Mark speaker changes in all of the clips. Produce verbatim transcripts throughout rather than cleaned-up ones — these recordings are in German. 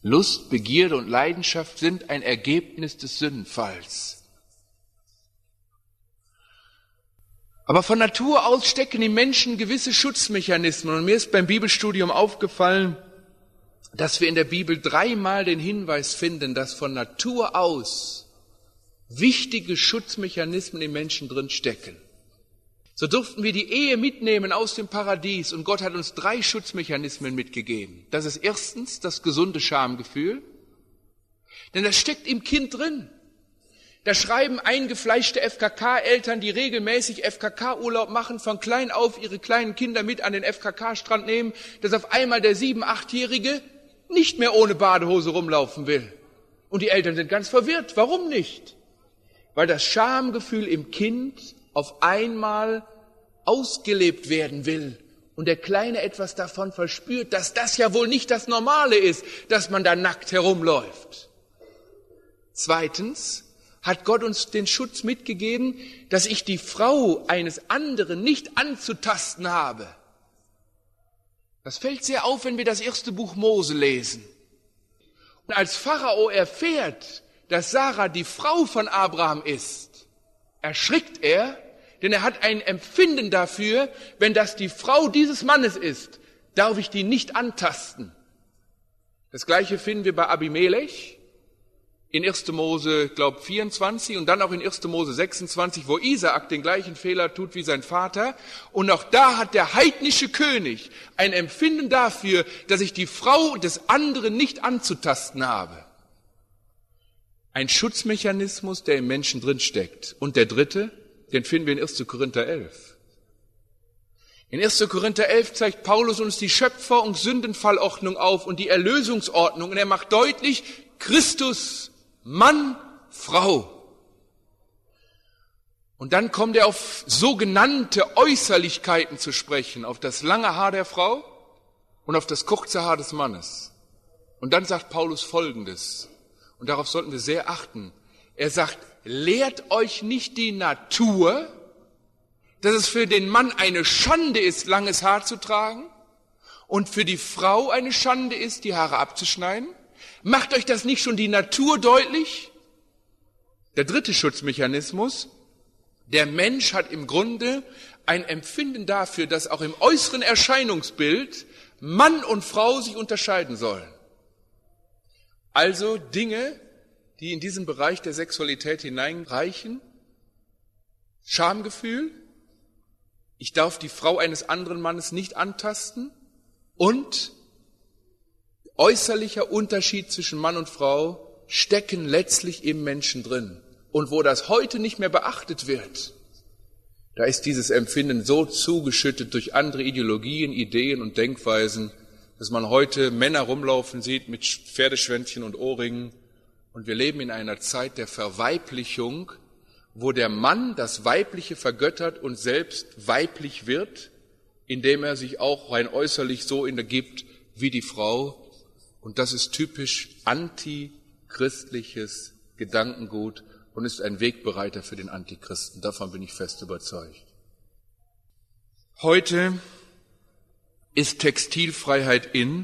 Speaker 1: Lust, Begierde und Leidenschaft sind ein Ergebnis des Sündenfalls. Aber von Natur aus stecken im Menschen gewisse Schutzmechanismen. Und mir ist beim Bibelstudium aufgefallen, dass wir in der Bibel dreimal den Hinweis finden, dass von Natur aus wichtige Schutzmechanismen im Menschen drin stecken. So durften wir die Ehe mitnehmen aus dem Paradies und Gott hat uns drei Schutzmechanismen mitgegeben. Das ist erstens das gesunde Schamgefühl, denn das steckt im Kind drin. Da schreiben eingefleischte F K K-Eltern, die regelmäßig F K K-Urlaub machen, von klein auf ihre kleinen Kinder mit an den F K K-Strand nehmen, dass auf einmal der sieben-, achtjährige nicht mehr ohne Badehose rumlaufen will. Und die Eltern sind ganz verwirrt. Warum nicht? Weil das Schamgefühl im Kind auf einmal ausgelebt werden will und der Kleine etwas davon verspürt, dass das ja wohl nicht das Normale ist, dass man da nackt herumläuft. Zweitens hat Gott uns den Schutz mitgegeben, dass ich die Frau eines anderen nicht anzutasten habe. Das fällt sehr auf, wenn wir das erste Buch Mose lesen. Und als Pharao erfährt, dass Sarah die Frau von Abraham ist, erschrickt er, denn er hat ein Empfinden dafür, wenn das die Frau dieses Mannes ist, darf ich die nicht antasten. Das Gleiche finden wir bei Abimelech in erster Mose, glaub vierundzwanzig und dann auch in erster Mose sechsundzwanzig, wo Isaak den gleichen Fehler tut wie sein Vater. Und auch da hat der heidnische König ein Empfinden dafür, dass ich die Frau des anderen nicht anzutasten habe. Ein Schutzmechanismus, der im Menschen drinsteckt. Und der dritte, den finden wir in erster Korinther elf. In erster Korinther elf zeigt Paulus uns die Schöpfer- und Sündenfallordnung auf und die Erlösungsordnung. Und er macht deutlich, Christus, Mann, Frau. Und dann kommt er auf sogenannte Äußerlichkeiten zu sprechen, auf das lange Haar der Frau und auf das kurze Haar des Mannes. Und dann sagt Paulus Folgendes, und darauf sollten wir sehr achten. Er sagt, lehrt euch nicht die Natur, dass es für den Mann eine Schande ist, langes Haar zu tragen und für die Frau eine Schande ist, die Haare abzuschneiden? Macht euch das nicht schon die Natur deutlich? Der dritte Schutzmechanismus, der Mensch hat im Grunde ein Empfinden dafür, dass auch im äußeren Erscheinungsbild Mann und Frau sich unterscheiden sollen. Also Dinge, die in diesen Bereich der Sexualität hineinreichen. Schamgefühl, ich darf die Frau eines anderen Mannes nicht antasten und äußerlicher Unterschied zwischen Mann und Frau stecken letztlich im Menschen drin. Und wo das heute nicht mehr beachtet wird, da ist dieses Empfinden so zugeschüttet durch andere Ideologien, Ideen und Denkweisen, dass man heute Männer rumlaufen sieht mit Pferdeschwänzchen und Ohrringen. Und wir leben in einer Zeit der Verweiblichung, wo der Mann das Weibliche vergöttert und selbst weiblich wird, indem er sich auch rein äußerlich so hintergibt wie die Frau. Und das ist typisch antichristliches Gedankengut und ist ein Wegbereiter für den Antichristen. Davon bin ich fest überzeugt. Heute ist Textilfreiheit in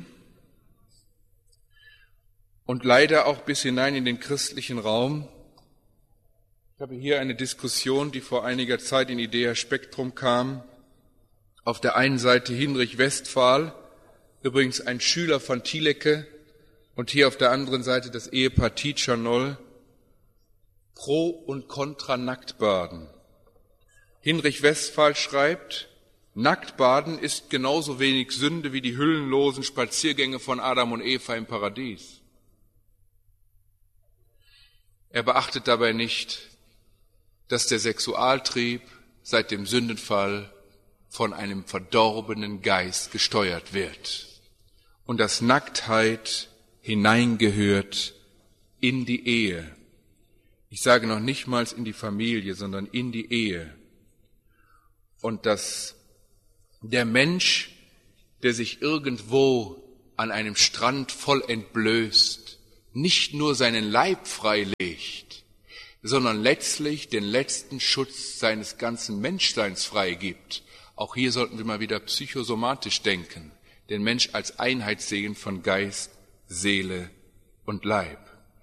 Speaker 1: und leider auch bis hinein in den christlichen Raum. Ich habe hier eine Diskussion, die vor einiger Zeit in Idea Spektrum kam. Auf der einen Seite Hinrich Westphal, übrigens ein Schüler von Thielecke, und hier auf der anderen Seite das Ehepaar Titschanoll, Pro und Contra Nacktbaden. Hinrich Westphal schreibt, Nacktbaden ist genauso wenig Sünde wie die hüllenlosen Spaziergänge von Adam und Eva im Paradies. Er beachtet dabei nicht, dass der Sexualtrieb seit dem Sündenfall von einem verdorbenen Geist gesteuert wird und dass Nacktheit hineingehört in die Ehe. Ich sage noch nicht mal in die Familie, sondern in die Ehe. Und dass der Mensch, der sich irgendwo an einem Strand voll entblößt, nicht nur seinen Leib freilegt, sondern letztlich den letzten Schutz seines ganzen Menschseins freigibt. Auch hier sollten wir mal wieder psychosomatisch denken, den Mensch als Einheit sehen von Geist, Seele und Leib.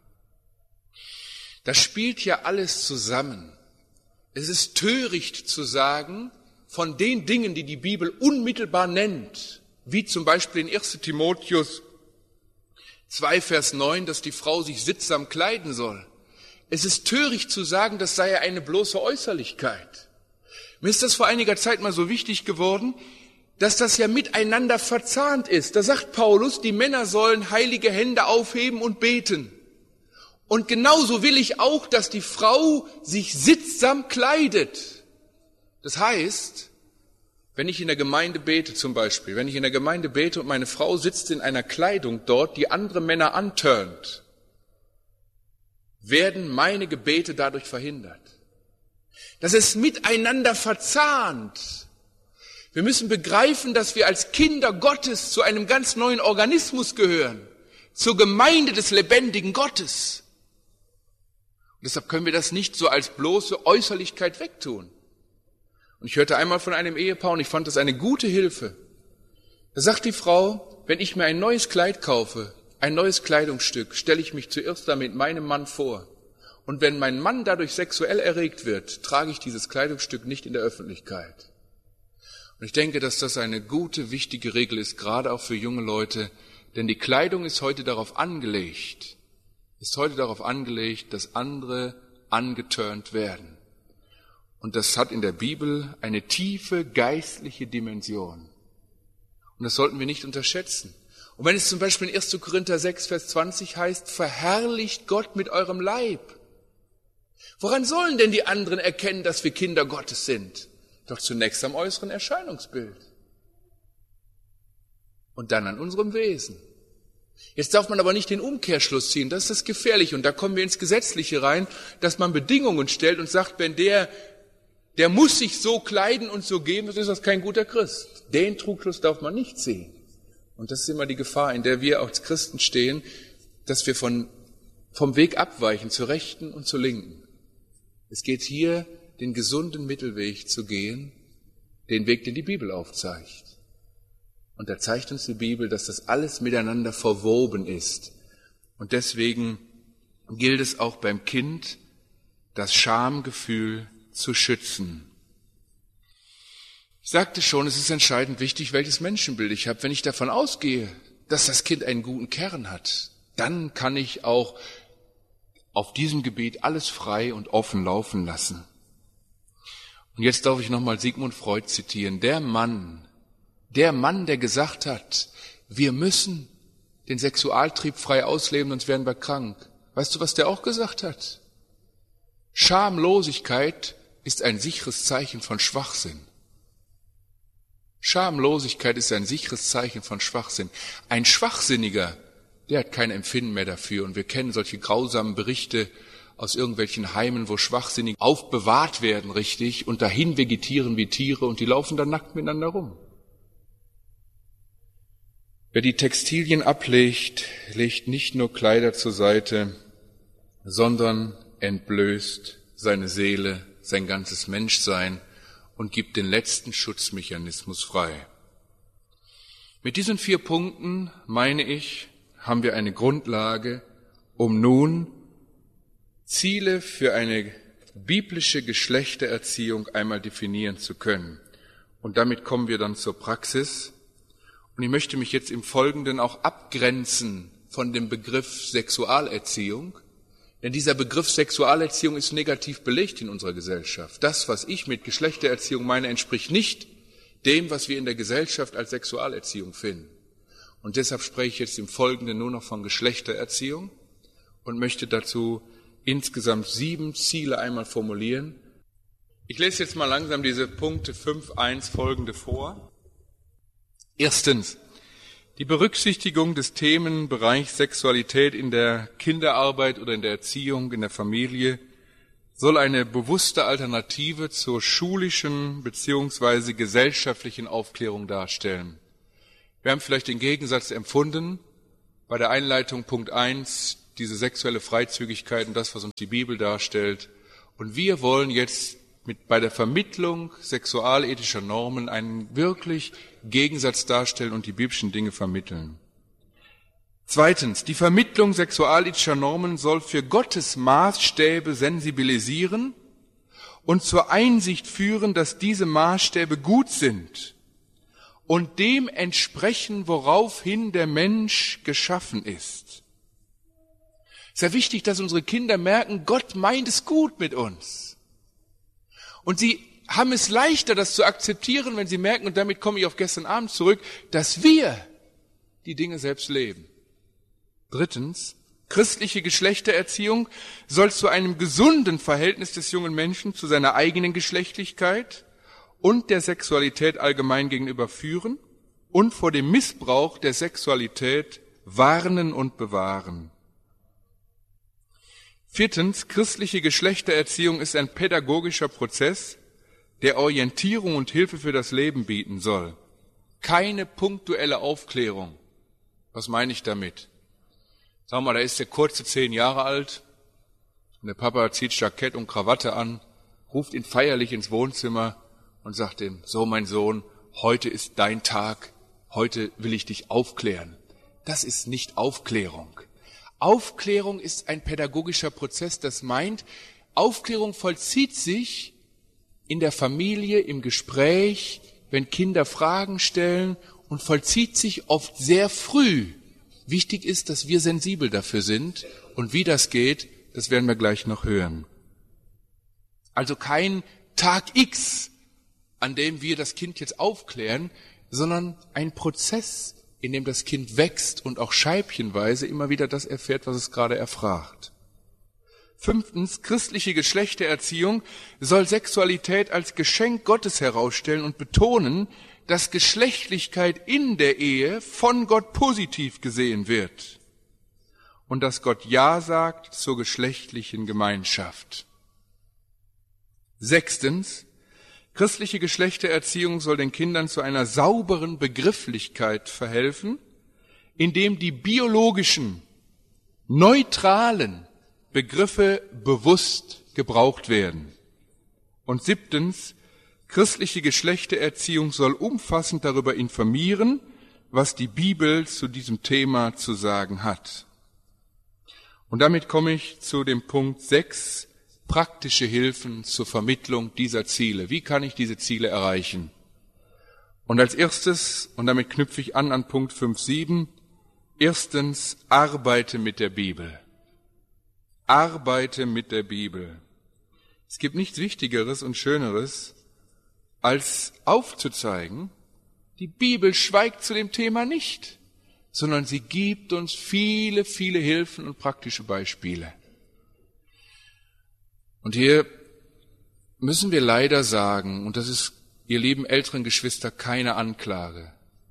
Speaker 1: Das spielt ja alles zusammen. Es ist töricht zu sagen, von den Dingen, die die Bibel unmittelbar nennt, wie zum Beispiel in erster Timotheus zwei, Vers neun, dass die Frau sich sittsam kleiden soll. Es ist töricht zu sagen, das sei eine bloße Äußerlichkeit. Mir ist das vor einiger Zeit mal so wichtig geworden, dass das ja miteinander verzahnt ist. Da sagt Paulus, die Männer sollen heilige Hände aufheben und beten. Und genauso will ich auch, dass die Frau sich sittsam kleidet. Das heißt, wenn ich in der Gemeinde bete zum Beispiel, wenn ich in der Gemeinde bete und meine Frau sitzt in einer Kleidung dort, die andere Männer antörnt, werden meine Gebete dadurch verhindert. Das ist miteinander verzahnt. Wir müssen begreifen, dass wir als Kinder Gottes zu einem ganz neuen Organismus gehören, zur Gemeinde des lebendigen Gottes. Und deshalb können wir das nicht so als bloße Äußerlichkeit wegtun. Und ich hörte einmal von einem Ehepaar und ich fand das eine gute Hilfe. Da sagt die Frau, wenn ich mir ein neues Kleid kaufe, ein neues Kleidungsstück, stelle ich mich zuerst damit meinem Mann vor. Und wenn mein Mann dadurch sexuell erregt wird, trage ich dieses Kleidungsstück nicht in der Öffentlichkeit. Und ich denke, dass das eine gute, wichtige Regel ist, gerade auch für junge Leute, denn die Kleidung ist heute darauf angelegt, ist heute darauf angelegt, dass andere angetörnt werden. Und das hat in der Bibel eine tiefe geistliche Dimension. Und das sollten wir nicht unterschätzen. Und wenn es zum Beispiel in erster Korinther sechs, Vers zwanzig heißt, verherrlicht Gott mit eurem Leib. Woran sollen denn die anderen erkennen, dass wir Kinder Gottes sind? Doch zunächst am äußeren Erscheinungsbild. Und dann an unserem Wesen. Jetzt darf man aber nicht den Umkehrschluss ziehen, das ist das Gefährliche. Und da kommen wir ins Gesetzliche rein, dass man Bedingungen stellt und sagt, wenn der, der muss sich so kleiden und so geben, dann ist das kein guter Christ. Den Trugschluss darf man nicht sehen. Und das ist immer die Gefahr, in der wir als Christen stehen, dass wir von, vom Weg abweichen, zur Rechten und zur Linken. Es geht hier, den gesunden Mittelweg zu gehen, den Weg, den die Bibel aufzeigt. Und da zeigt uns die Bibel, dass das alles miteinander verwoben ist. Und deswegen gilt es auch beim Kind, das Schamgefühl zu schützen. Ich sagte schon, es ist entscheidend wichtig, welches Menschenbild ich habe. Wenn ich davon ausgehe, dass das Kind einen guten Kern hat, dann kann ich auch auf diesem Gebiet alles frei und offen laufen lassen. Und jetzt darf ich nochmal Sigmund Freud zitieren. Der Mann, der Mann, der gesagt hat, wir müssen den Sexualtrieb frei ausleben, sonst werden wir krank. Weißt du, was der auch gesagt hat? Schamlosigkeit ist ein sicheres Zeichen von Schwachsinn. Schamlosigkeit ist ein sicheres Zeichen von Schwachsinn. Ein Schwachsinniger, der hat kein Empfinden mehr dafür. Und wir kennen solche grausamen Berichte aus irgendwelchen Heimen, wo Schwachsinnige aufbewahrt werden, richtig, und dahin vegetieren wie Tiere und die laufen dann nackt miteinander rum. Wer die Textilien ablegt, legt nicht nur Kleider zur Seite, sondern entblößt seine Seele, sein ganzes Menschsein und gibt den letzten Schutzmechanismus frei. Mit diesen vier Punkten, meine ich, haben wir eine Grundlage, um nun Ziele für eine biblische Geschlechtererziehung einmal definieren zu können. Und damit kommen wir dann zur Praxis. Und ich möchte mich jetzt im Folgenden auch abgrenzen von dem Begriff Sexualerziehung. Denn dieser Begriff Sexualerziehung ist negativ belegt in unserer Gesellschaft. Das, was ich mit Geschlechtererziehung meine, entspricht nicht dem, was wir in der Gesellschaft als Sexualerziehung finden. Und deshalb spreche ich jetzt im Folgenden nur noch von Geschlechtererziehung und möchte dazu insgesamt sieben Ziele einmal formulieren. Ich lese jetzt mal langsam diese Punkte fünf, eins folgende vor. Erstens, die Berücksichtigung des Themenbereichs Sexualität in der Kinderarbeit oder in der Erziehung, in der Familie, soll eine bewusste Alternative zur schulischen bzw. gesellschaftlichen Aufklärung darstellen. Wir haben vielleicht den Gegensatz empfunden bei der Einleitung Punkt eins, diese sexuelle Freizügigkeit und das, was uns die Bibel darstellt. Und wir wollen jetzt mit bei der Vermittlung sexualethischer Normen einen wirklich Gegensatz darstellen und die biblischen Dinge vermitteln. Zweitens, die Vermittlung sexualethischer Normen soll für Gottes Maßstäbe sensibilisieren und zur Einsicht führen, dass diese Maßstäbe gut sind und dem entsprechen, woraufhin der Mensch geschaffen ist. Es ist ja wichtig, dass unsere Kinder merken, Gott meint es gut mit uns. Und sie haben es leichter, das zu akzeptieren, wenn sie merken, und damit komme ich auf gestern Abend zurück, dass wir die Dinge selbst leben. Drittens, christliche Geschlechtererziehung soll zu einem gesunden Verhältnis des jungen Menschen zu seiner eigenen Geschlechtlichkeit und der Sexualität allgemein gegenüber führen und vor dem Missbrauch der Sexualität warnen und bewahren. Viertens, christliche Geschlechtererziehung ist ein pädagogischer Prozess, der Orientierung und Hilfe für das Leben bieten soll. Keine punktuelle Aufklärung. Was meine ich damit? Sagen wir mal, da ist der Kurze zehn Jahre alt und der Papa zieht Jackett und Krawatte an, ruft ihn feierlich ins Wohnzimmer und sagt ihm, so mein Sohn, heute ist dein Tag, heute will ich dich aufklären. Das ist nicht Aufklärung. Aufklärung ist ein pädagogischer Prozess, das meint, Aufklärung vollzieht sich in der Familie, im Gespräch, wenn Kinder Fragen stellen und vollzieht sich oft sehr früh. Wichtig ist, dass wir sensibel dafür sind und wie das geht, das werden wir gleich noch hören. Also kein Tag X, an dem wir das Kind jetzt aufklären, sondern ein Prozess, in dem das Kind wächst und auch scheibchenweise immer wieder das erfährt, was es gerade erfragt. Fünftens, christliche Geschlechtererziehung soll Sexualität als Geschenk Gottes herausstellen und betonen, dass Geschlechtlichkeit in der Ehe von Gott positiv gesehen wird und dass Gott Ja sagt zur geschlechtlichen Gemeinschaft. Sechstens, christliche Geschlechtererziehung soll den Kindern zu einer sauberen Begrifflichkeit verhelfen, indem die biologischen, neutralen Begriffe bewusst gebraucht werden. Und siebtens, christliche Geschlechtererziehung soll umfassend darüber informieren, was die Bibel zu diesem Thema zu sagen hat. Und damit komme ich zu dem Punkt sechs, praktische Hilfen zur Vermittlung dieser Ziele. Wie kann ich diese Ziele erreichen? Und als erstes, und damit knüpfe ich an an Punkt fünf Punkt sieben, erstens, arbeite mit der Bibel. Arbeite mit der Bibel. Es gibt nichts Wichtigeres und Schöneres, als aufzuzeigen, die Bibel schweigt zu dem Thema nicht, sondern sie gibt uns viele, viele Hilfen und praktische Beispiele. Und hier müssen wir leider sagen, und das ist, ihr lieben älteren Geschwister, keine Anklage.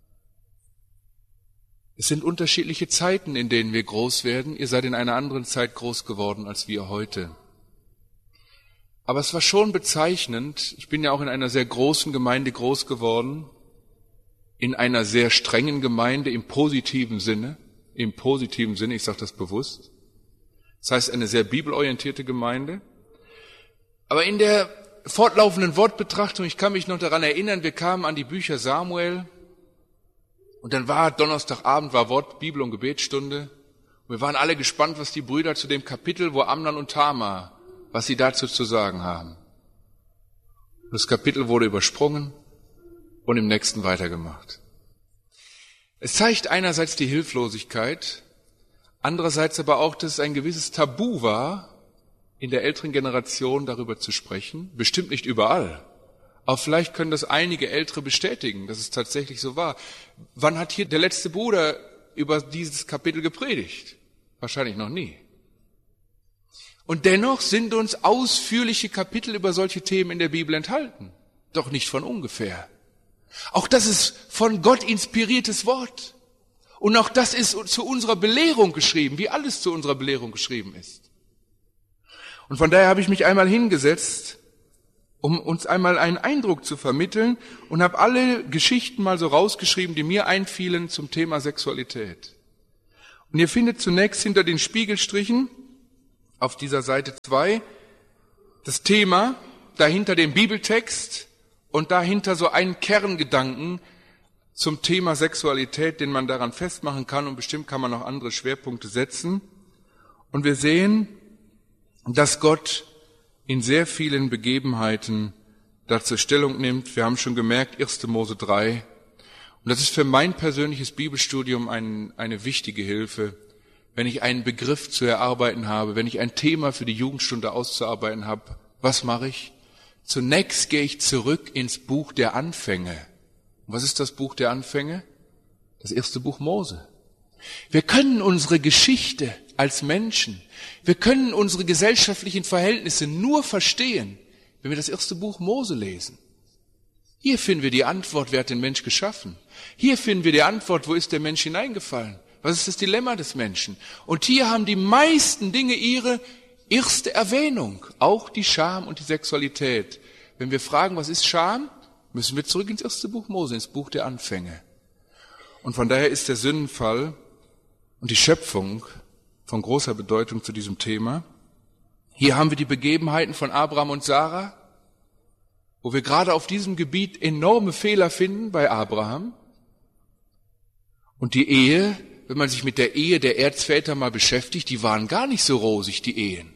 Speaker 1: Es sind unterschiedliche Zeiten, in denen wir groß werden. Ihr seid in einer anderen Zeit groß geworden als wir heute. Aber es war schon bezeichnend, ich bin ja auch in einer sehr großen Gemeinde groß geworden, in einer sehr strengen Gemeinde im positiven Sinne, im positiven Sinne, ich sage das bewusst. Das heißt, eine sehr bibelorientierte Gemeinde. Aber in der fortlaufenden Wortbetrachtung, ich kann mich noch daran erinnern, wir kamen an die Bücher Samuel und dann war Donnerstagabend, war Wort, Bibel- und Gebetsstunde. Und wir waren alle gespannt, was die Brüder zu dem Kapitel, wo Amnon und Tamar, was sie dazu zu sagen haben. Das Kapitel wurde übersprungen und im nächsten weitergemacht. Es zeigt einerseits die Hilflosigkeit, andererseits aber auch, dass es ein gewisses Tabu war, in der älteren Generation darüber zu sprechen. Bestimmt nicht überall. Aber vielleicht können das einige Ältere bestätigen, dass es tatsächlich so war. Wann hat hier der letzte Bruder über dieses Kapitel gepredigt? Wahrscheinlich noch nie. Und dennoch sind uns ausführliche Kapitel über solche Themen in der Bibel enthalten. Doch nicht von ungefähr. Auch das ist von Gott inspiriertes Wort. Und auch das ist zu unserer Belehrung geschrieben, wie alles zu unserer Belehrung geschrieben ist. Und von daher habe ich mich einmal hingesetzt, um uns einmal einen Eindruck zu vermitteln und habe alle Geschichten mal so rausgeschrieben, die mir einfielen zum Thema Sexualität. Und ihr findet zunächst hinter den Spiegelstrichen auf dieser Seite zwei das Thema, dahinter den Bibeltext und dahinter so einen Kerngedanken,
Speaker 2: zum Thema Sexualität, den man daran festmachen kann, und bestimmt kann man noch andere Schwerpunkte setzen. Und wir sehen, dass Gott in sehr vielen Begebenheiten dazu Stellung nimmt. Wir haben schon gemerkt, erster Mose drei. Und das ist für mein persönliches Bibelstudium ein, eine wichtige Hilfe, wenn ich einen Begriff zu erarbeiten habe, wenn ich ein Thema für die Jugendstunde auszuarbeiten habe. Was mache ich? Zunächst gehe ich zurück ins Buch der Anfänge. Und was ist das Buch der Anfänge? Das erste Buch Mose. Wir können unsere Geschichte als Menschen, wir können unsere gesellschaftlichen Verhältnisse nur verstehen, wenn wir das erste Buch Mose lesen. Hier finden wir die Antwort, wer hat den Mensch geschaffen? Hier finden wir die Antwort, wo ist der Mensch hineingefallen? Was ist das Dilemma des Menschen? Und hier haben die meisten Dinge ihre erste Erwähnung, auch die Scham und die Sexualität. Wenn wir fragen, was ist Scham, müssen wir zurück ins erste Buch Mose, ins Buch der Anfänge. Und von daher ist der Sündenfall und die Schöpfung von großer Bedeutung zu diesem Thema. Hier haben wir die Begebenheiten von Abraham und Sarah, wo wir gerade auf diesem Gebiet enorme Fehler finden bei Abraham. Und die Ehe, wenn man sich mit der Ehe der Erzväter mal beschäftigt, die waren gar nicht so rosig, die Ehen.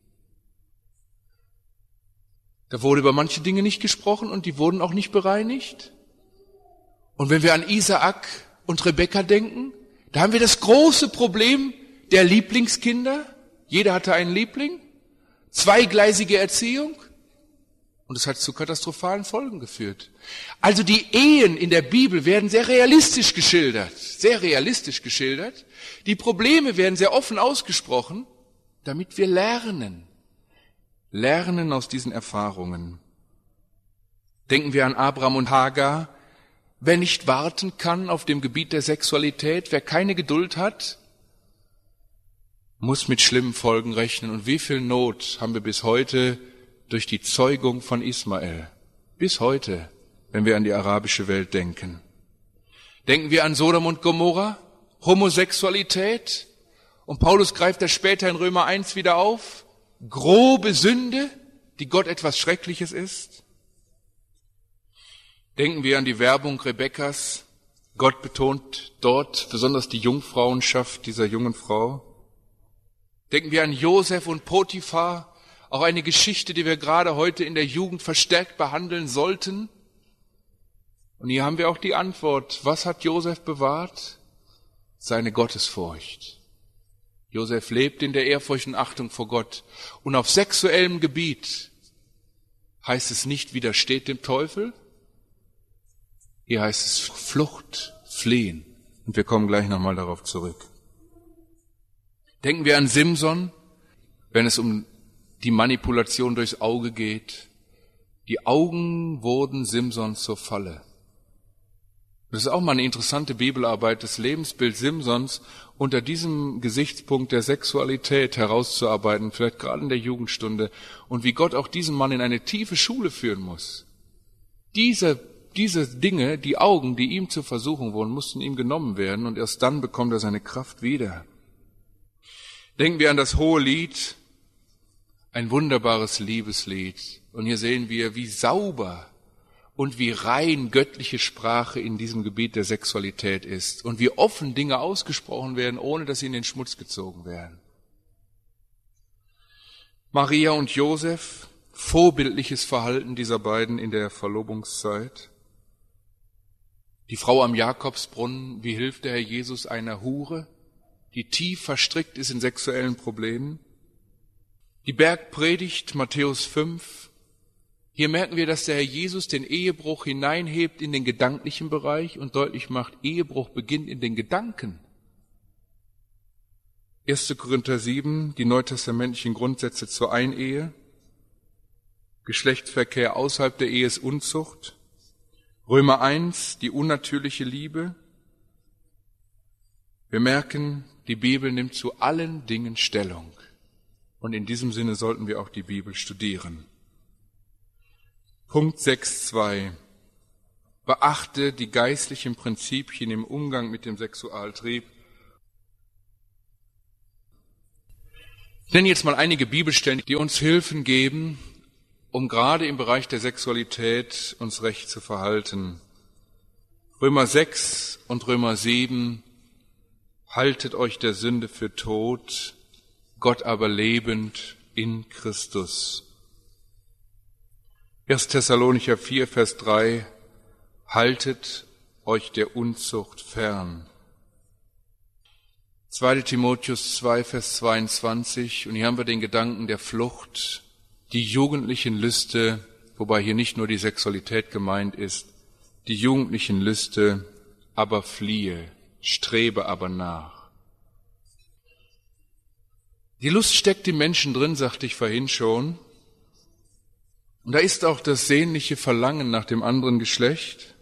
Speaker 2: Da wurde über manche Dinge nicht gesprochen und die wurden auch nicht bereinigt. Und wenn wir an Isaak und Rebekka denken, da haben wir das große Problem der Lieblingskinder. Jeder hatte einen Liebling. Zweigleisige Erziehung. Und es hat zu katastrophalen Folgen geführt. Also die Ehen in der Bibel werden sehr realistisch geschildert. Sehr realistisch geschildert. Die Probleme werden sehr offen ausgesprochen, damit wir lernen. Lernen aus diesen Erfahrungen. Denken wir an Abraham und Hagar. Wer nicht warten kann auf dem Gebiet der Sexualität, wer keine Geduld hat, muss mit schlimmen Folgen rechnen. Und wie viel Not haben wir bis heute durch die Zeugung von Ismael? Bis heute, wenn wir an die arabische Welt denken. Denken wir an Sodom und Gomorra, Homosexualität. Und Paulus greift das später in Römer eins wieder auf. Grobe Sünde, die Gott etwas Schreckliches ist. Denken wir an die Werbung Rebekkas. Gott betont dort besonders die Jungfrauenschaft dieser jungen Frau. Denken wir an Josef und Potiphar, auch eine Geschichte, die wir gerade heute in der Jugend verstärkt behandeln sollten. Und hier haben wir auch die Antwort. Was hat Josef bewahrt? Seine Gottesfurcht. Josef lebt in der Ehrfurcht und Achtung vor Gott. Und auf sexuellem Gebiet heißt es nicht widersteht dem Teufel. Hier heißt es Flucht, Fliehen. Und wir kommen gleich nochmal darauf zurück. Denken wir an Simson, wenn es um die Manipulation durchs Auge geht. Die Augen wurden Simsons zur Falle. Das ist auch mal eine interessante Bibelarbeit, das Lebensbild Simsons unter diesem Gesichtspunkt der Sexualität herauszuarbeiten, vielleicht gerade in der Jugendstunde, und wie Gott auch diesen Mann in eine tiefe Schule führen muss. Diese, diese Dinge, die Augen, die ihm zur Versuchung wurden, mussten ihm genommen werden, und erst dann bekommt er seine Kraft wieder. Denken wir an das Hohe Lied, ein wunderbares Liebeslied. Und hier sehen wir, wie sauber und wie rein göttliche Sprache in diesem Gebiet der Sexualität ist und wie offen Dinge ausgesprochen werden, ohne dass sie in den Schmutz gezogen werden. Maria und Josef, vorbildliches Verhalten dieser beiden in der Verlobungszeit. Die Frau am Jakobsbrunnen, wie hilft der Herr Jesus einer Hure, die tief verstrickt ist in sexuellen Problemen? Die Bergpredigt, Matthäus fünf. Hier merken wir, dass der Herr Jesus den Ehebruch hineinhebt in den gedanklichen Bereich und deutlich macht, Ehebruch beginnt in den Gedanken. erster Korinther sieben, die neutestamentlichen Grundsätze zur Einehe. Geschlechtsverkehr außerhalb der Ehe ist Unzucht. Römer eins, die unnatürliche Liebe. Wir merken, die Bibel nimmt zu allen Dingen Stellung. Und in diesem Sinne sollten wir auch die Bibel studieren. Punkt sechs Punkt zwei. Beachte die geistlichen Prinzipien im Umgang mit dem Sexualtrieb. Ich nenne jetzt mal einige Bibelstellen, die uns Hilfen geben, um gerade im Bereich der Sexualität uns recht zu verhalten. Römer sechs und Römer sieben, haltet euch der Sünde für tot, Gott aber lebend in Christus. erster Thessalonicher vier, Vers drei, haltet euch der Unzucht fern. zweiter Timotheus zwei, Vers zweiundzwanzig, und hier haben wir den Gedanken der Flucht, die jugendlichen Lüste, wobei hier nicht nur die Sexualität gemeint ist, die jugendlichen Lüste, aber fliehe, strebe aber nach. Die Lust steckt im Menschen drin, sagte ich vorhin schon, und da ist auch das sehnliche Verlangen nach dem anderen Geschlecht.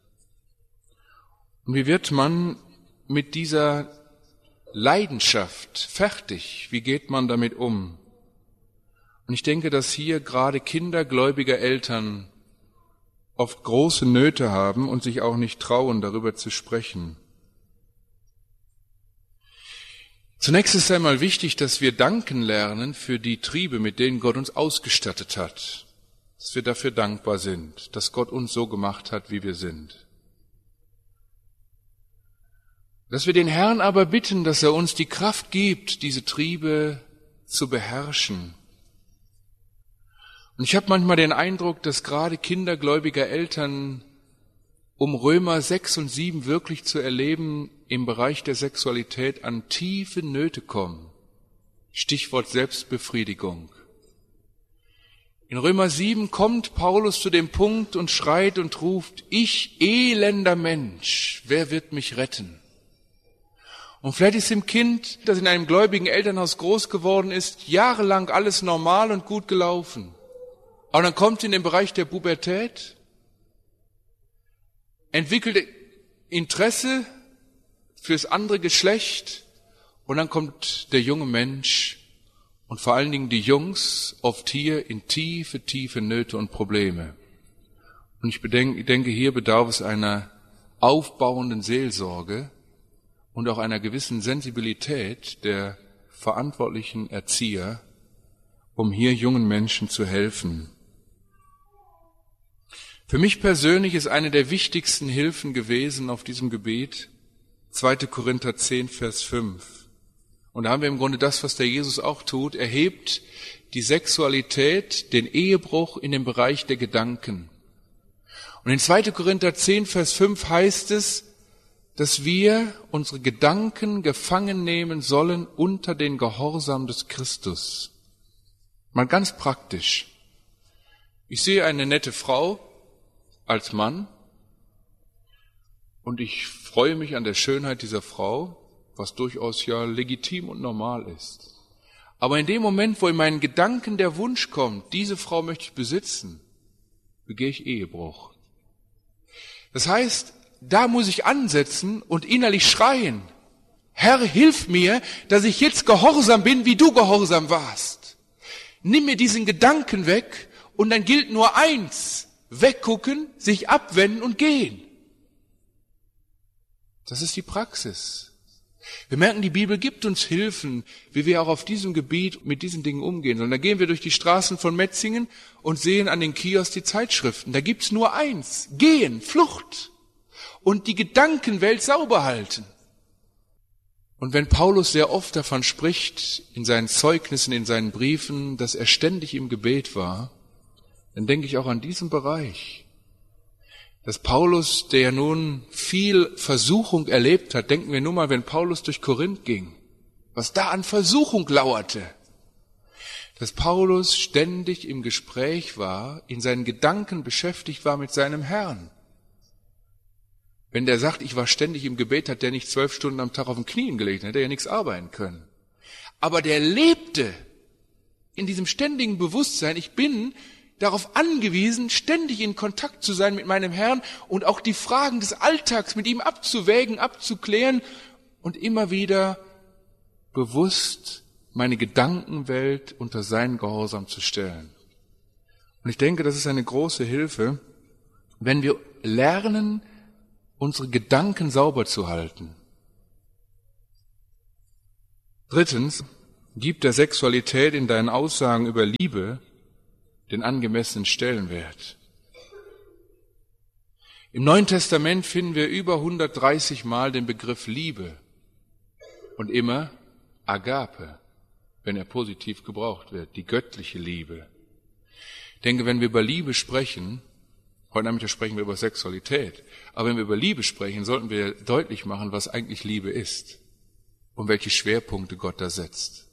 Speaker 2: Und wie wird man mit dieser Leidenschaft fertig? Wie geht man damit um? Und ich denke, dass hier gerade Kinder gläubiger Eltern oft große Nöte haben und sich auch nicht trauen, darüber zu sprechen. Zunächst ist einmal wichtig, dass wir danken lernen für die Triebe, mit denen Gott uns ausgestattet hat. Dass wir dafür dankbar sind, dass Gott uns so gemacht hat, wie wir sind. Dass wir den Herrn aber bitten, dass er uns die Kraft gibt, diese Triebe zu beherrschen. Und ich habe manchmal den Eindruck, dass gerade Kinder gläubiger Eltern, um Römer sechs und sieben wirklich zu erleben, im Bereich der Sexualität an tiefe Nöte kommen. Stichwort Selbstbefriedigung. In Römer sieben kommt Paulus zu dem Punkt und schreit und ruft, ich elender Mensch, wer wird mich retten? Und vielleicht ist dem Kind, das in einem gläubigen Elternhaus groß geworden ist, jahrelang alles normal und gut gelaufen. Aber dann kommt in den Bereich der Pubertät, entwickelt Interesse fürs andere Geschlecht und dann kommt der junge Mensch und vor allen Dingen die Jungs oft hier in tiefe, tiefe Nöte und Probleme. Und ich bedenke, ich denke, hier bedarf es einer aufbauenden Seelsorge und auch einer gewissen Sensibilität der verantwortlichen Erzieher, um hier jungen Menschen zu helfen. Für mich persönlich ist eine der wichtigsten Hilfen gewesen auf diesem Gebiet zweiter Korinther zehn, Vers fünf. Und da haben wir im Grunde das, was der Jesus auch tut. Er hebt die Sexualität, den Ehebruch in den Bereich der Gedanken. Und in zweiter Korinther zehn, Vers fünf heißt es, dass wir unsere Gedanken gefangen nehmen sollen unter den Gehorsam des Christus. Mal ganz praktisch. Ich sehe eine nette Frau als Mann und ich freue mich an der Schönheit dieser Frau, was durchaus ja legitim und normal ist. Aber in dem Moment, wo in meinen Gedanken der Wunsch kommt, diese Frau möchte ich besitzen, begehe ich Ehebruch. Das heißt, da muss ich ansetzen und innerlich schreien, Herr, hilf mir, dass ich jetzt gehorsam bin, wie du gehorsam warst. Nimm mir diesen Gedanken weg und dann gilt nur eins, weggucken, sich abwenden und gehen. Das ist die Praxis. Wir merken, die Bibel gibt uns Hilfen, wie wir auch auf diesem Gebiet mit diesen Dingen umgehen sollen. Da gehen wir durch die Straßen von Metzingen und sehen an den Kiosks die Zeitschriften. Da gibt's nur eins, gehen, Flucht und die Gedankenwelt sauber halten. Und wenn Paulus sehr oft davon spricht, in seinen Zeugnissen, in seinen Briefen, dass er ständig im Gebet war, dann denke ich auch an diesen Bereich. Dass Paulus, der ja nun viel Versuchung erlebt hat, denken wir nur mal, wenn Paulus durch Korinth ging, was da an Versuchung lauerte. Dass Paulus ständig im Gespräch war, in seinen Gedanken beschäftigt war mit seinem Herrn. Wenn der sagt, ich war ständig im Gebet, hat der nicht zwölf Stunden am Tag auf den Knien gelegt, hätte er ja nichts arbeiten können. Aber der lebte in diesem ständigen Bewusstsein, ich bin darauf angewiesen, ständig in Kontakt zu sein mit meinem Herrn und auch die Fragen des Alltags mit ihm abzuwägen, abzuklären und immer wieder bewusst meine Gedankenwelt unter seinen Gehorsam zu stellen. Und ich denke, das ist eine große Hilfe, wenn wir lernen, unsere Gedanken sauber zu halten. Drittens, gib der Sexualität in deinen Aussagen über Liebe den angemessenen Stellenwert. Im Neuen Testament finden wir über hundertdreißig Mal den Begriff Liebe und immer Agape, wenn er positiv gebraucht wird, die göttliche Liebe. Ich denke, wenn wir über Liebe sprechen, heute Nachmittag sprechen wir über Sexualität, aber wenn wir über Liebe sprechen, sollten wir deutlich machen, was eigentlich Liebe ist und welche Schwerpunkte Gott da setzt.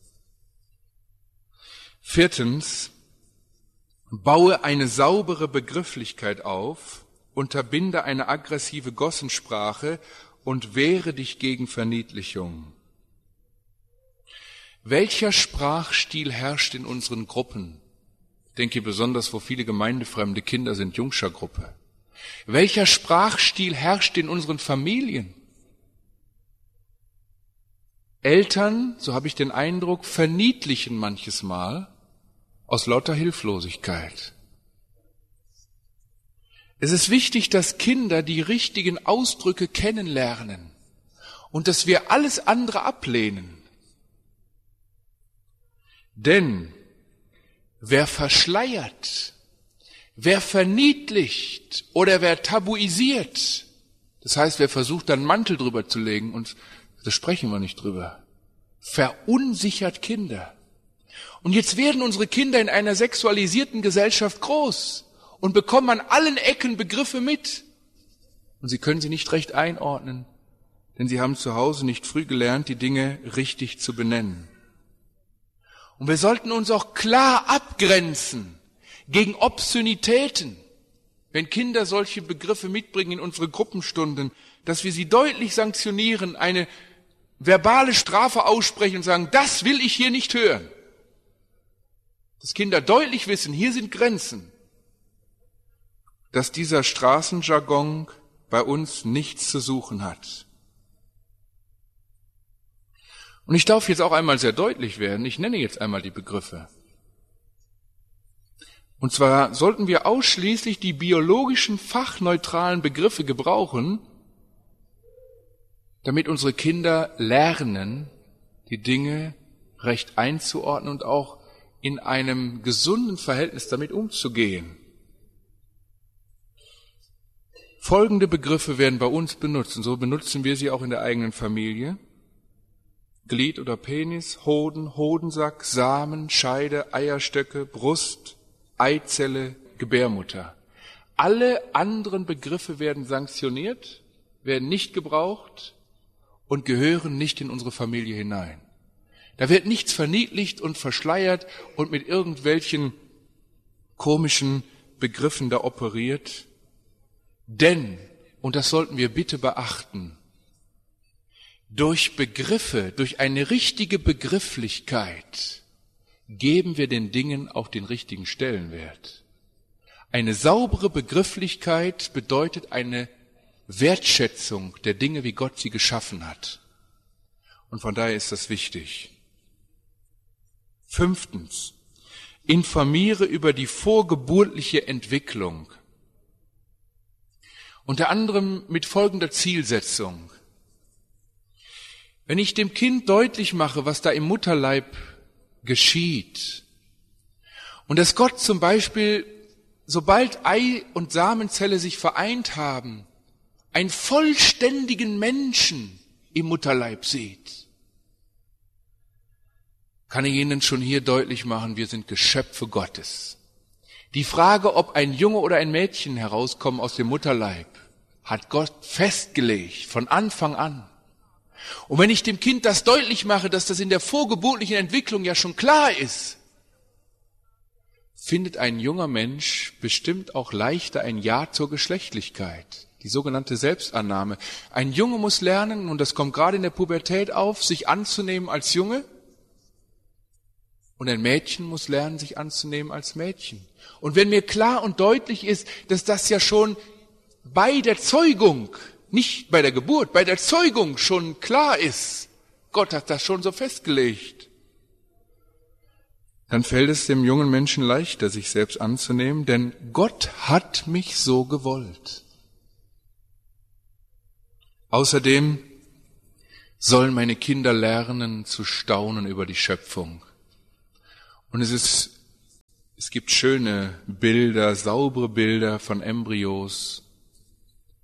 Speaker 2: Viertens, baue eine saubere Begrifflichkeit auf, unterbinde eine aggressive Gossensprache und wehre dich gegen Verniedlichung. Welcher Sprachstil herrscht in unseren Gruppen? Ich denke besonders, wo viele gemeindefremde Kinder sind, Jungschergruppe. Welcher Sprachstil herrscht in unseren Familien? Eltern, so habe ich den Eindruck, verniedlichen manches Mal aus lauter Hilflosigkeit. Es ist wichtig, dass Kinder die richtigen Ausdrücke kennenlernen und dass wir alles andere ablehnen. Denn wer verschleiert, wer verniedlicht oder wer tabuisiert, das heißt, wer versucht, dann einen Mantel drüber zu legen, und da sprechen wir nicht drüber, verunsichert Kinder. Und jetzt werden unsere Kinder in einer sexualisierten Gesellschaft groß und bekommen an allen Ecken Begriffe mit. Und sie können sie nicht recht einordnen, denn sie haben zu Hause nicht früh gelernt, die Dinge richtig zu benennen. Und wir sollten uns auch klar abgrenzen gegen Obszönitäten, wenn Kinder solche Begriffe mitbringen in unsere Gruppenstunden, dass wir sie deutlich sanktionieren, eine verbale Strafe aussprechen und sagen, das will ich hier nicht hören. Dass Kinder deutlich wissen, hier sind Grenzen. Dass dieser Straßenjargon bei uns nichts zu suchen hat. Und ich darf jetzt auch einmal sehr deutlich werden, ich nenne jetzt einmal die Begriffe. Und zwar sollten wir ausschließlich die biologischen, fachneutralen Begriffe gebrauchen, damit unsere Kinder lernen, die Dinge recht einzuordnen und auch in einem gesunden Verhältnis damit umzugehen. Folgende Begriffe werden bei uns benutzt, und so benutzen wir sie auch in der eigenen Familie. Glied oder Penis, Hoden, Hodensack, Samen, Scheide, Eierstöcke, Brust, Eizelle, Gebärmutter. Alle anderen Begriffe werden sanktioniert, werden nicht gebraucht und gehören nicht in unsere Familie hinein. Da wird nichts verniedlicht und verschleiert und mit irgendwelchen komischen Begriffen da operiert. Denn, und das sollten wir bitte beachten, durch Begriffe, durch eine richtige Begrifflichkeit geben wir den Dingen auch den richtigen Stellenwert. Eine saubere Begrifflichkeit bedeutet eine Wertschätzung der Dinge, wie Gott sie geschaffen hat. Und von daher ist das wichtig. Fünftens, informiere über die vorgeburtliche Entwicklung. Unter anderem mit folgender Zielsetzung. Wenn ich dem Kind deutlich mache, was da im Mutterleib geschieht, und dass Gott zum Beispiel, sobald Ei und Samenzelle sich vereint haben, einen vollständigen Menschen im Mutterleib sieht, kann ich Ihnen schon hier deutlich machen, wir sind Geschöpfe Gottes. Die Frage, ob ein Junge oder ein Mädchen herauskommen aus dem Mutterleib, hat Gott festgelegt von Anfang an. Und wenn ich dem Kind das deutlich mache, dass das in der vorgeburtlichen Entwicklung ja schon klar ist, findet ein junger Mensch bestimmt auch leichter ein Ja zur Geschlechtlichkeit, die sogenannte Selbstannahme. Ein Junge muss lernen, und das kommt gerade in der Pubertät auf, sich anzunehmen als Junge. Und ein Mädchen muss lernen, sich anzunehmen als Mädchen. Und wenn mir klar und deutlich ist, dass das ja schon bei der Zeugung, nicht bei der Geburt, bei der Zeugung schon klar ist, Gott hat das schon so festgelegt, dann fällt es dem jungen Menschen leichter, sich selbst anzunehmen, denn Gott hat mich so gewollt. Außerdem sollen meine Kinder lernen zu staunen über die Schöpfung. Und es ist, es gibt schöne Bilder, saubere Bilder von Embryos,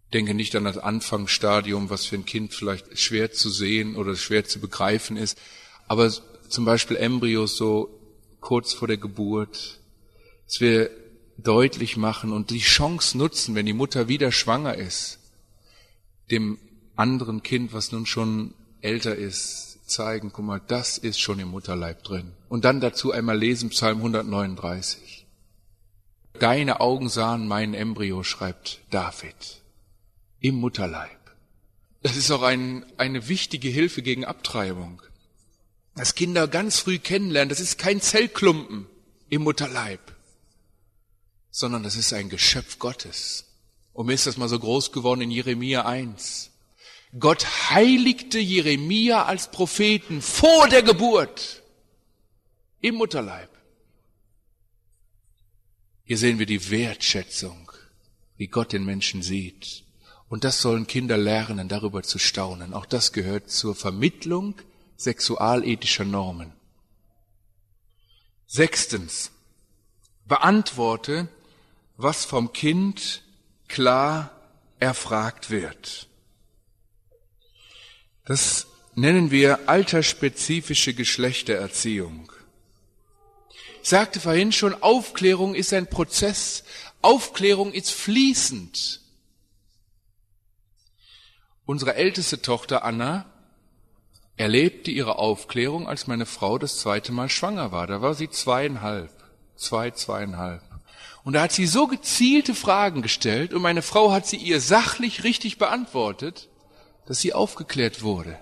Speaker 2: Denke nicht an das Anfangsstadium, was für ein Kind vielleicht schwer zu sehen oder schwer zu begreifen ist. Aber zum Beispiel Embryos so kurz vor der Geburt, dass wir deutlich machen und die Chance nutzen, wenn die Mutter wieder schwanger ist, dem anderen Kind, was nun schon älter ist, zeigen, guck mal, das ist schon im Mutterleib drin. Und dann dazu einmal lesen Psalm hundertneununddreißig. Deine Augen sahen meinen Embryo, schreibt David, im Mutterleib. Das ist auch ein, eine wichtige Hilfe gegen Abtreibung. Dass Kinder ganz früh kennenlernen, das ist kein Zellklumpen im Mutterleib, sondern das ist ein Geschöpf Gottes. Und mir ist das mal so groß geworden in Jeremia eins. Gott heiligte Jeremia als Propheten vor der Geburt im Mutterleib. Hier sehen wir die Wertschätzung, wie Gott den Menschen sieht. Und das sollen Kinder lernen, darüber zu staunen. Auch das gehört zur Vermittlung sexualethischer Normen. Sechstens, beantworte, was vom Kind klar erfragt wird. Das nennen wir altersspezifische Geschlechtererziehung. Ich sagte vorhin schon, Aufklärung ist ein Prozess. Aufklärung ist fließend. Unsere älteste Tochter Anna erlebte ihre Aufklärung, als meine Frau das zweite Mal schwanger war. Da war sie zweieinhalb, zwei, zweieinhalb. Und da hat sie so gezielte Fragen gestellt und meine Frau hat sie ihr sachlich richtig beantwortet, dass sie aufgeklärt wurde.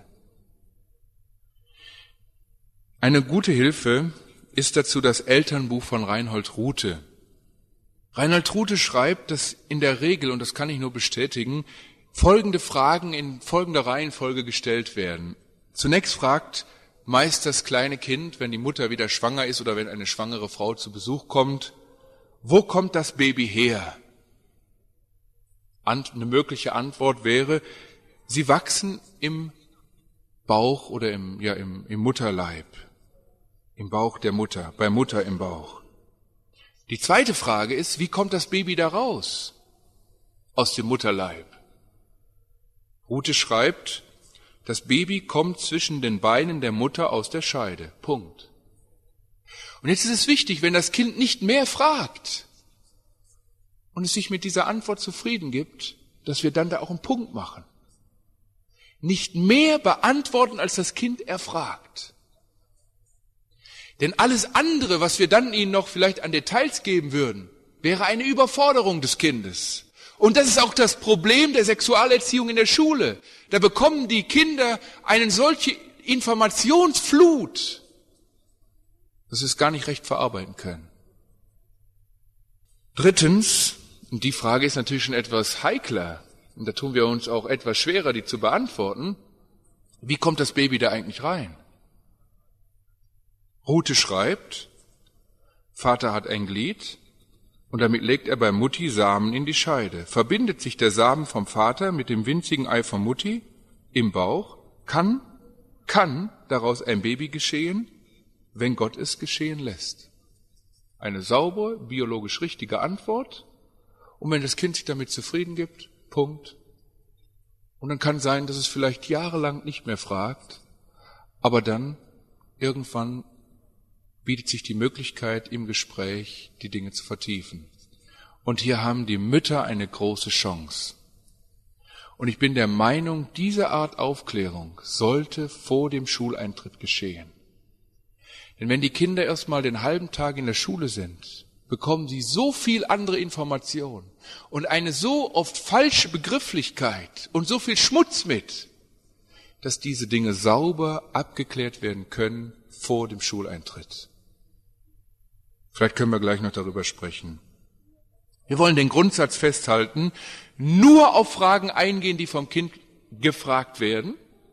Speaker 2: Eine gute Hilfe ist dazu das Elternbuch von Reinhold Ruthe. Reinhold Ruthe schreibt, dass in der Regel, und das kann ich nur bestätigen, folgende Fragen in folgender Reihenfolge gestellt werden. Zunächst fragt meist das kleine Kind, wenn die Mutter wieder schwanger ist oder wenn eine schwangere Frau zu Besuch kommt, wo kommt das Baby her? Eine mögliche Antwort wäre, sie wachsen im Bauch oder im, ja, im, im Mutterleib, im Bauch der Mutter, bei Mutter im Bauch. Die zweite Frage ist, wie kommt das Baby da raus aus dem Mutterleib? Ruthe schreibt, das Baby kommt zwischen den Beinen der Mutter aus der Scheide. Punkt. Und jetzt ist es wichtig, wenn das Kind nicht mehr fragt und es sich mit dieser Antwort zufrieden gibt, dass wir dann da auch einen Punkt machen. Nicht mehr beantworten, als das Kind erfragt. Denn alles andere, was wir dann ihnen noch vielleicht an Details geben würden, wäre eine Überforderung des Kindes. Und das ist auch das Problem der Sexualerziehung in der Schule. Da bekommen die Kinder eine solche Informationsflut, dass sie es gar nicht recht verarbeiten können. Drittens, und die Frage ist natürlich schon etwas heikler, und da tun wir uns auch etwas schwerer, die zu beantworten, wie kommt das Baby da eigentlich rein? Ruthe schreibt, Vater hat ein Glied, und damit legt er bei Mutti Samen in die Scheide. Verbindet sich der Samen vom Vater mit dem winzigen Ei von Mutti im Bauch, kann, kann daraus ein Baby geschehen, wenn Gott es geschehen lässt. Eine saubere, biologisch richtige Antwort. Und wenn das Kind sich damit zufrieden gibt, Punkt. Und dann kann sein, dass es vielleicht jahrelang nicht mehr fragt, aber dann irgendwann bietet sich die Möglichkeit, im Gespräch die Dinge zu vertiefen. Und hier haben die Mütter eine große Chance. Und ich bin der Meinung, diese Art Aufklärung sollte vor dem Schuleintritt geschehen. Denn wenn die Kinder erst mal den halben Tag in der Schule sind, bekommen sie so viel andere Information und eine so oft falsche Begrifflichkeit und so viel Schmutz mit, dass diese Dinge sauber abgeklärt werden können vor dem Schuleintritt. Vielleicht können wir gleich noch darüber sprechen. Wir wollen den Grundsatz festhalten, nur auf Fragen eingehen, die vom Kind gefragt werden.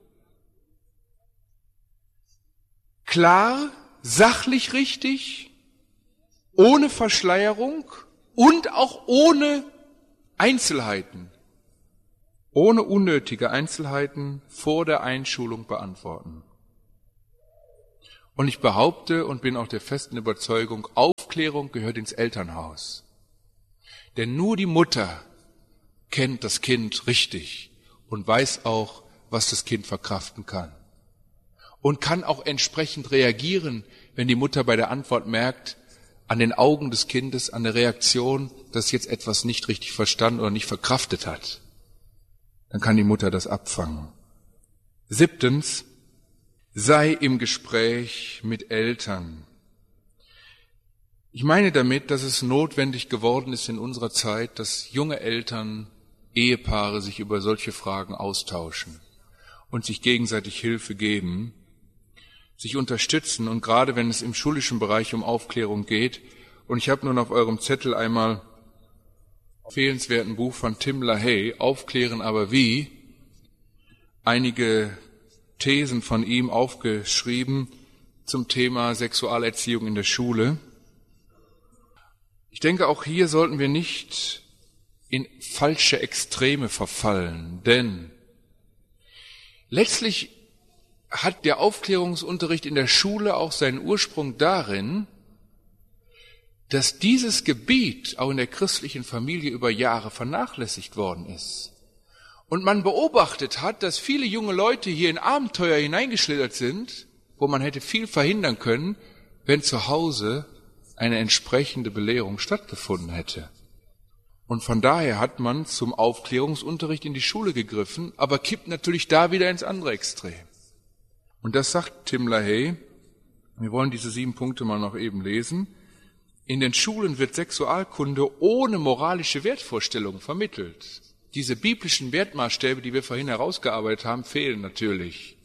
Speaker 2: Klar, sachlich richtig, ohne Verschleierung und auch ohne Einzelheiten, ohne unnötige Einzelheiten vor der Einschulung beantworten. Und ich behaupte und bin auch der festen Überzeugung, Aufklärung gehört ins Elternhaus. Denn nur die Mutter kennt das Kind richtig und weiß auch, was das Kind verkraften kann. Und kann auch entsprechend reagieren, wenn die Mutter bei der Antwort merkt, an den Augen des Kindes, an der Reaktion, dass jetzt etwas nicht richtig verstanden oder nicht verkraftet hat. Dann kann die Mutter das abfangen. Siebtens, sei im Gespräch mit Eltern. Ich meine damit, dass es notwendig geworden ist in unserer Zeit, dass junge Eltern, Ehepaare sich über solche Fragen austauschen und sich gegenseitig Hilfe geben, sich unterstützen und gerade wenn es im schulischen Bereich um Aufklärung geht. Und ich habe nun auf eurem Zettel einmal empfehlenswerten Buch von Tim LaHaye, Aufklären aber wie, einige Thesen von ihm aufgeschrieben zum Thema Sexualerziehung in der Schule. Ich denke, auch hier sollten wir nicht in falsche Extreme verfallen, denn letztlich hat der Aufklärungsunterricht in der Schule auch seinen Ursprung darin, dass dieses Gebiet auch in der christlichen Familie über Jahre vernachlässigt worden ist. Und man beobachtet hat, dass viele junge Leute hier in Abenteuer hineingeschlittert sind, wo man hätte viel verhindern können, wenn zu Hause eine entsprechende Belehrung stattgefunden hätte. Und von daher hat man zum Aufklärungsunterricht in die Schule gegriffen, aber kippt natürlich da wieder ins andere Extrem. Und das sagt Tim LaHaye, wir wollen diese sieben Punkte mal noch eben lesen. In den Schulen wird Sexualkunde ohne moralische Wertvorstellungen vermittelt. Diese biblischen Wertmaßstäbe, die wir vorhin herausgearbeitet haben, fehlen natürlich.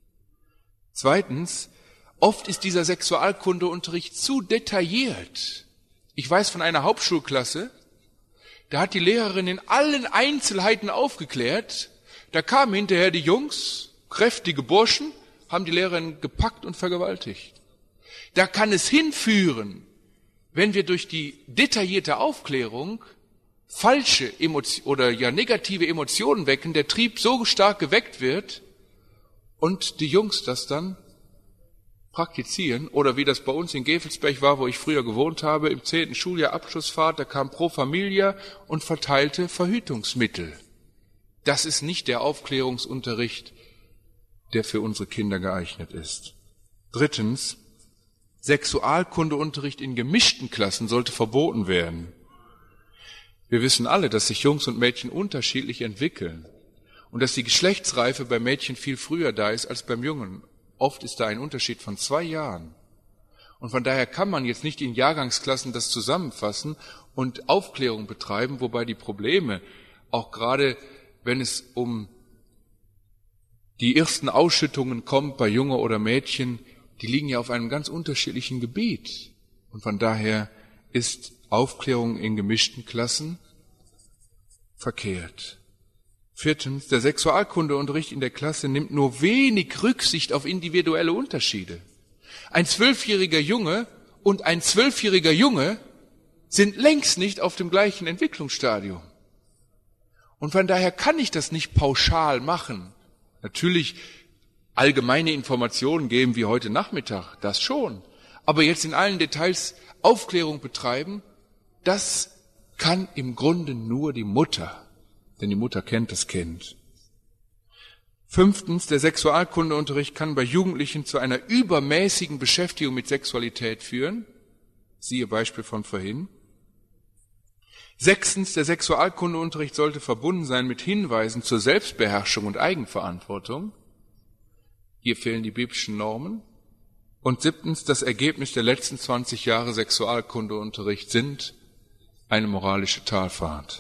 Speaker 2: Zweitens, oft ist dieser Sexualkundeunterricht zu detailliert. Ich weiß von einer Hauptschulklasse, da hat die Lehrerin in allen Einzelheiten aufgeklärt, da kamen hinterher die Jungs, kräftige Burschen, haben die Lehrerin gepackt und vergewaltigt. Da kann es hinführen, wenn wir durch die detaillierte Aufklärung falsche Emotionen oder ja negative Emotionen wecken, der Trieb so stark geweckt wird und die Jungs das dann praktizieren, oder wie das bei uns in Gevelsberg war, wo ich früher gewohnt habe, im zehnten Schuljahr Abschlussfahrt, da kam Pro Familia und verteilte Verhütungsmittel. Das ist nicht der Aufklärungsunterricht, der für unsere Kinder geeignet ist. Drittens, Sexualkundeunterricht in gemischten Klassen sollte verboten werden. Wir wissen alle, dass sich Jungs und Mädchen unterschiedlich entwickeln und dass die Geschlechtsreife bei Mädchen viel früher da ist als beim Jungen. Oft ist da ein Unterschied von zwei Jahren. Und von daher kann man jetzt nicht in Jahrgangsklassen das zusammenfassen und Aufklärung betreiben, wobei die Probleme, auch gerade wenn es um die ersten Ausschüttungen kommt bei Junge oder Mädchen, die liegen ja auf einem ganz unterschiedlichen Gebiet. Und von daher ist Aufklärung in gemischten Klassen verkehrt. Viertens, der Sexualkundeunterricht in der Klasse nimmt nur wenig Rücksicht auf individuelle Unterschiede. Ein zwölfjähriger Junge und ein zwölfjähriger Junge sind längst nicht auf dem gleichen Entwicklungsstadium. Und von daher kann ich das nicht pauschal machen. Natürlich allgemeine Informationen geben wie heute Nachmittag, das schon. Aber jetzt in allen Details Aufklärung betreiben, das kann im Grunde nur die Mutter. Denn die Mutter kennt das Kind. Fünftens, der Sexualkundeunterricht kann bei Jugendlichen zu einer übermäßigen Beschäftigung mit Sexualität führen. Siehe Beispiel von vorhin. Sechstens, der Sexualkundeunterricht sollte verbunden sein mit Hinweisen zur Selbstbeherrschung und Eigenverantwortung. Hier fehlen die biblischen Normen. Und siebtens, das Ergebnis der letzten zwanzig Jahre Sexualkundeunterricht sind eine moralische Talfahrt.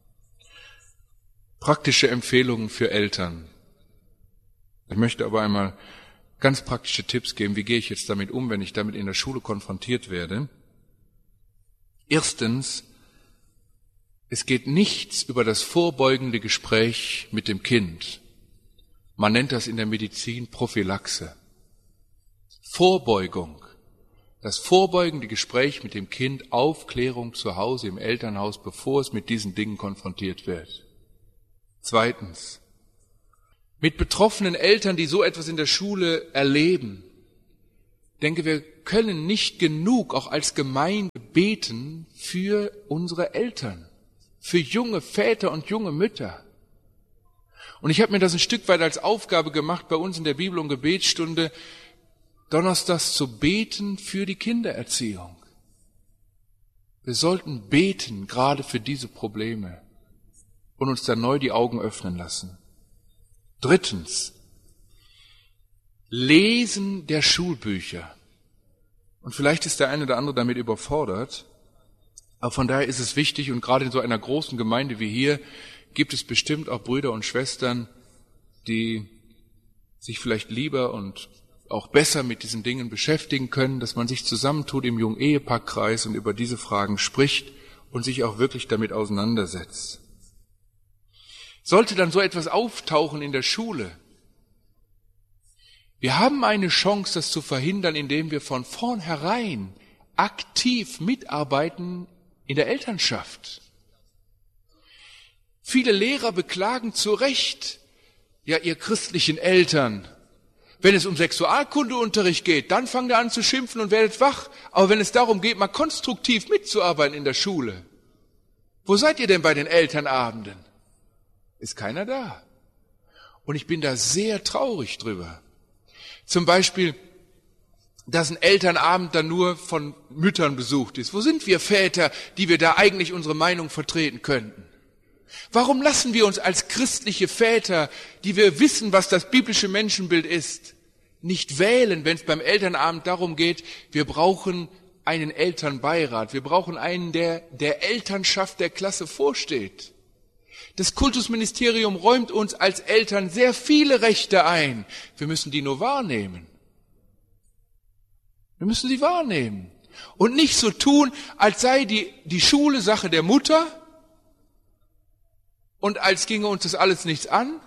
Speaker 2: Praktische Empfehlungen für Eltern. Ich möchte aber einmal ganz praktische Tipps geben, wie gehe ich jetzt damit um, wenn ich damit in der Schule konfrontiert werde. Erstens, es geht nichts über das vorbeugende Gespräch mit dem Kind. Man nennt das in der Medizin Prophylaxe. Vorbeugung. Das vorbeugende Gespräch mit dem Kind, Aufklärung zu Hause im Elternhaus, bevor es mit diesen Dingen konfrontiert wird. Zweitens, mit betroffenen Eltern, die so etwas in der Schule erleben, denke, wir können nicht genug auch als Gemeinde beten für unsere Eltern. für junge Väter und junge Mütter. Und ich habe mir das ein Stück weit als Aufgabe gemacht, bei uns in der Bibel- und Gebetsstunde, donnerstags zu beten für die Kindererziehung. Wir sollten beten, gerade für diese Probleme, und uns dann neu die Augen öffnen lassen. Drittens, Lesen der Schulbücher. Und vielleicht ist der eine oder andere damit überfordert, aber von daher ist es wichtig, und gerade in so einer großen Gemeinde wie hier gibt es bestimmt auch Brüder und Schwestern, die sich vielleicht lieber und auch besser mit diesen Dingen beschäftigen können, dass man sich zusammentut im Jung-Ehepaar-Kreis und über diese Fragen spricht und sich auch wirklich damit auseinandersetzt. Sollte dann so etwas auftauchen in der Schule, wir haben eine Chance, das zu verhindern, indem wir von vornherein aktiv mitarbeiten in der Elternschaft. Viele Lehrer beklagen zu Recht, ja, ihr christlichen Eltern, wenn es um Sexualkundeunterricht geht, dann fangt ihr an zu schimpfen und werdet wach. Aber wenn es darum geht, mal konstruktiv mitzuarbeiten in der Schule, wo seid ihr denn bei den Elternabenden? Ist keiner da. Und ich bin da sehr traurig drüber. Zum Beispiel, dass ein Elternabend dann nur von Müttern besucht ist. Wo sind wir Väter, die wir da eigentlich unsere Meinung vertreten könnten? Warum lassen wir uns als christliche Väter, die wir wissen, was das biblische Menschenbild ist, nicht wählen, wenn es beim Elternabend darum geht, wir brauchen einen Elternbeirat, wir brauchen einen, der der Elternschaft der Klasse vorsteht. Das Kultusministerium räumt uns als Eltern sehr viele Rechte ein. Wir müssen die nur wahrnehmen. Wir müssen sie wahrnehmen. Und nicht so tun, als sei die, die Schule Sache der Mutter und als ginge uns das alles nichts an.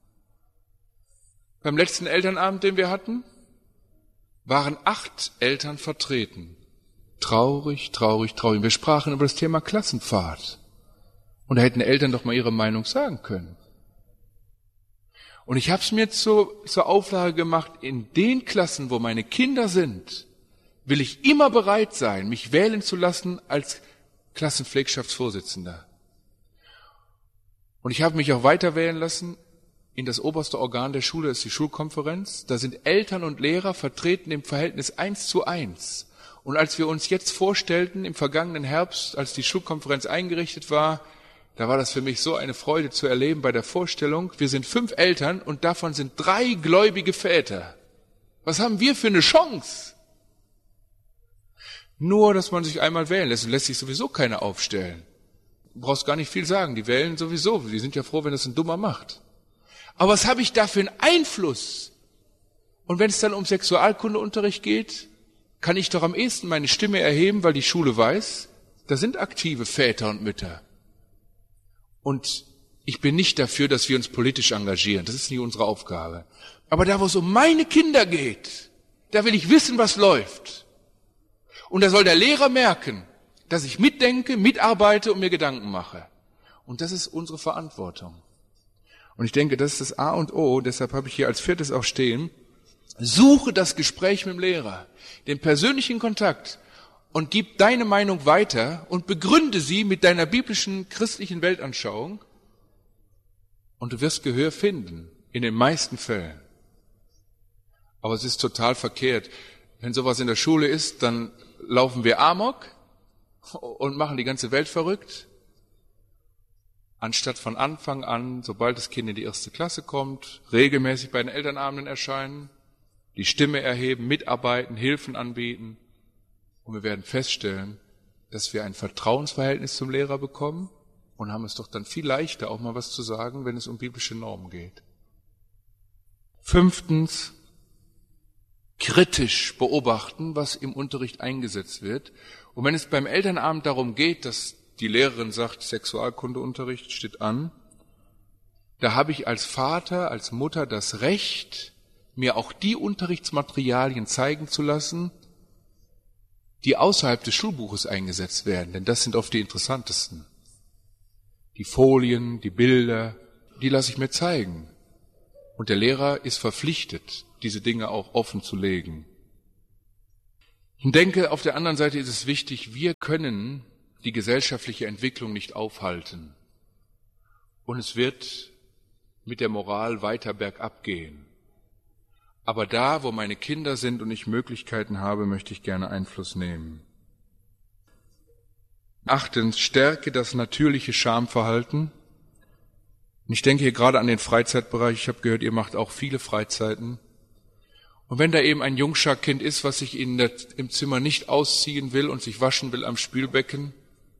Speaker 2: Beim letzten Elternabend, den wir hatten, waren acht Eltern vertreten. Traurig, traurig, traurig. Wir sprachen über das Thema Klassenfahrt. Und da hätten Eltern doch mal ihre Meinung sagen können. Und ich habe es mir zur, zur Auflage gemacht, in den Klassen, wo meine Kinder sind, will ich immer bereit sein, mich wählen zu lassen als Klassenpflegschaftsvorsitzender. Und ich habe mich auch weiter wählen lassen in das oberste Organ der Schule, das ist die Schulkonferenz. Da sind Eltern und Lehrer vertreten im Verhältnis eins zu eins. Und als wir uns jetzt vorstellten, im vergangenen Herbst, als die Schulkonferenz eingerichtet war, da war das für mich so eine Freude zu erleben bei der Vorstellung, wir sind fünf Eltern und davon sind drei gläubige Väter. Was haben wir für eine Chance? Nur, dass man sich einmal wählen lässt, lässt sich sowieso keiner aufstellen. Du brauchst gar nicht viel sagen, die wählen sowieso, die sind ja froh, wenn das ein Dummer macht. Aber was habe ich da für einen Einfluss? Und wenn es dann um Sexualkundeunterricht geht, kann ich doch am ehesten meine Stimme erheben, weil die Schule weiß, da sind aktive Väter und Mütter. Und ich bin nicht dafür, dass wir uns politisch engagieren. Das ist nicht unsere Aufgabe. Aber da, wo es um meine Kinder geht, da will ich wissen, was läuft. Und da soll der Lehrer merken, dass ich mitdenke, mitarbeite und mir Gedanken mache. Und das ist unsere Verantwortung. Und ich denke, das ist das A und O. Deshalb habe ich hier als viertes auch stehen. Suche das Gespräch mit dem Lehrer, den persönlichen Kontakt. Und gib deine Meinung weiter und begründe sie mit deiner biblischen christlichen Weltanschauung und du wirst Gehör finden, in den meisten Fällen. Aber es ist total verkehrt. Wenn sowas in der Schule ist, dann laufen wir Amok und machen die ganze Welt verrückt, anstatt von Anfang an, sobald das Kind in die erste Klasse kommt, regelmäßig bei den Elternabenden erscheinen, die Stimme erheben, mitarbeiten, Hilfen anbieten. Und wir werden feststellen, dass wir ein Vertrauensverhältnis zum Lehrer bekommen und haben es doch dann viel leichter, auch mal was zu sagen, wenn es um biblische Normen geht. Fünftens, kritisch beobachten, was im Unterricht eingesetzt wird. Und wenn es beim Elternabend darum geht, dass die Lehrerin sagt, Sexualkundeunterricht steht an, da habe ich als Vater, als Mutter das Recht, mir auch die Unterrichtsmaterialien zeigen zu lassen, die außerhalb des Schulbuches eingesetzt werden, denn das sind oft die interessantesten. Die Folien, die Bilder, die lasse ich mir zeigen. Und der Lehrer ist verpflichtet, diese Dinge auch offen zu legen. Ich denke, auf der anderen Seite ist es wichtig, wir können die gesellschaftliche Entwicklung nicht aufhalten. Und es wird mit der Moral weiter bergab gehen. Aber da, wo meine Kinder sind und ich Möglichkeiten habe, möchte ich gerne Einfluss nehmen. Achtens, stärke das natürliche Schamverhalten. Und ich denke hier gerade an den Freizeitbereich. Ich habe gehört, ihr macht auch viele Freizeiten. Und wenn da eben ein Jungscharkind ist, was sich in der, im Zimmer nicht ausziehen will und sich waschen will am Spülbecken,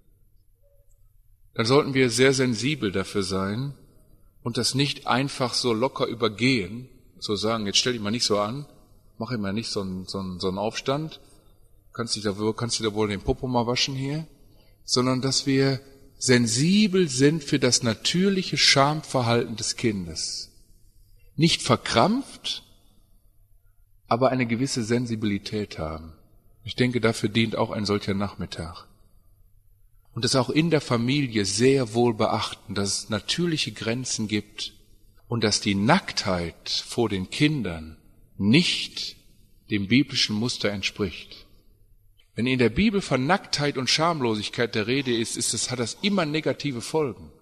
Speaker 2: dann sollten wir sehr sensibel dafür sein und das nicht einfach so locker übergehen, so sagen, jetzt stell dich mal nicht so an, mach immer nicht so einen, so einen, so einen Aufstand, kannst dich da, kannst dich da wohl den Popo mal waschen hier, sondern dass wir sensibel sind für das natürliche Schamverhalten des Kindes. Nicht verkrampft, aber eine gewisse Sensibilität haben. Ich denke, dafür dient auch ein solcher Nachmittag. Und es auch in der Familie sehr wohl beachten, dass es natürliche Grenzen gibt und dass die Nacktheit vor den Kindern nicht dem biblischen Muster entspricht. Wenn in der Bibel von Nacktheit und Schamlosigkeit der Rede ist, ist es, hat das immer negative Folgen.